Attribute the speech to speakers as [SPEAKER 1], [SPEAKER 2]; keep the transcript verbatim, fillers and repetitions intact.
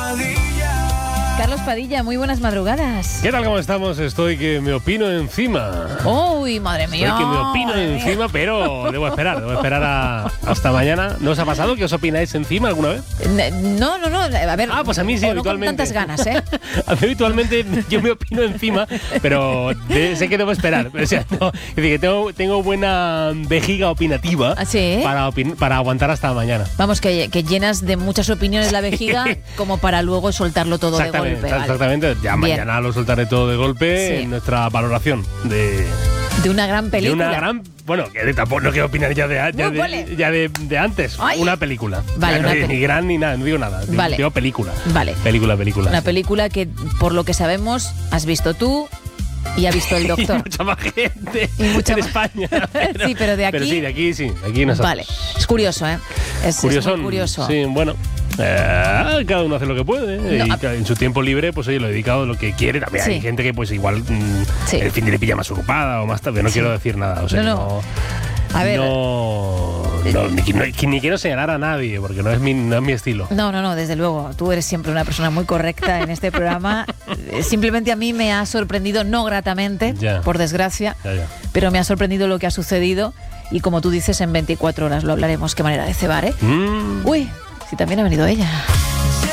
[SPEAKER 1] Carlos Padilla, muy buenas madrugadas.
[SPEAKER 2] ¿Qué tal, cómo estamos? Estoy que me opino encima.
[SPEAKER 1] Uy, madre mía.
[SPEAKER 2] Estoy que me opino encima, pero debo esperar, debo esperar a, hasta mañana. ¿No os ha pasado que os opináis encima alguna vez?
[SPEAKER 1] No, no, no, a ver.
[SPEAKER 2] Ah, pues a mí sí,
[SPEAKER 1] no
[SPEAKER 2] habitualmente.
[SPEAKER 1] con tantas ganas, ¿eh?
[SPEAKER 2] A mí habitualmente yo me opino encima, pero de, sé que debo esperar. O sea, no, es decir, que tengo, tengo buena vejiga opinativa.
[SPEAKER 1] ¿Ah, sí?
[SPEAKER 2] para, opin, para aguantar hasta mañana.
[SPEAKER 1] Vamos, que, que llenas de muchas opiniones la vejiga como para luego soltarlo todo de golpe.
[SPEAKER 2] Exactamente,
[SPEAKER 1] ¿vale?
[SPEAKER 2] ya
[SPEAKER 1] Bien.
[SPEAKER 2] mañana lo soltaré todo de golpe
[SPEAKER 1] Sí.
[SPEAKER 2] en nuestra valoración de,
[SPEAKER 1] de una gran película.
[SPEAKER 2] de una gran, bueno, que tampoco no quiero opinar ya de, ya
[SPEAKER 1] No,
[SPEAKER 2] de,
[SPEAKER 1] vale.
[SPEAKER 2] ya de, de antes,
[SPEAKER 1] Ay.
[SPEAKER 2] una película.
[SPEAKER 1] Vale,
[SPEAKER 2] Ya,
[SPEAKER 1] una
[SPEAKER 2] no,
[SPEAKER 1] peli-
[SPEAKER 2] ni gran ni nada, no digo nada, digo,
[SPEAKER 1] Vale.
[SPEAKER 2] digo película.
[SPEAKER 1] Vale.
[SPEAKER 2] Película, película.
[SPEAKER 1] Una
[SPEAKER 2] sí.
[SPEAKER 1] película que, por lo que sabemos, has visto tú y ha visto el
[SPEAKER 2] Y
[SPEAKER 1] doctor.
[SPEAKER 2] mucha más gente
[SPEAKER 1] Y mucha
[SPEAKER 2] en
[SPEAKER 1] más-
[SPEAKER 2] España.
[SPEAKER 1] Sí, pero de aquí-
[SPEAKER 2] Pero sí, de aquí sí, de aquí nosotros.
[SPEAKER 1] Vale, es curioso, ¿eh? Es, es
[SPEAKER 2] Curiosón.
[SPEAKER 1] muy curioso.
[SPEAKER 2] Sí, bueno. Eh, cada uno hace lo que puede.
[SPEAKER 1] No,
[SPEAKER 2] y
[SPEAKER 1] a-
[SPEAKER 2] ca- en su tiempo libre, pues oye, lo he dedicado a lo que quiere. También
[SPEAKER 1] Sí.
[SPEAKER 2] hay gente que pues igual mm,
[SPEAKER 1] Sí.
[SPEAKER 2] el fin de le pilla más ocupada o más tarde. No
[SPEAKER 1] Sí.
[SPEAKER 2] quiero decir nada. O sea,
[SPEAKER 1] No,
[SPEAKER 2] no,
[SPEAKER 1] no. A ver.
[SPEAKER 2] No, no, ni, no- ni quiero señalar a nadie, porque no es mi, no es mi estilo.
[SPEAKER 1] No, no, no, desde luego. Tú eres siempre una persona muy correcta en este programa. Eh, Simplemente a mí me ha sorprendido, no gratamente,
[SPEAKER 2] Ya.
[SPEAKER 1] por desgracia,
[SPEAKER 2] Ya, ya.
[SPEAKER 1] pero me ha sorprendido lo que ha sucedido. Y como tú dices, en veinticuatro horas lo hablaremos. Qué manera de cebar, ¿eh?
[SPEAKER 2] Mm.
[SPEAKER 1] Uy, si también ha venido ella.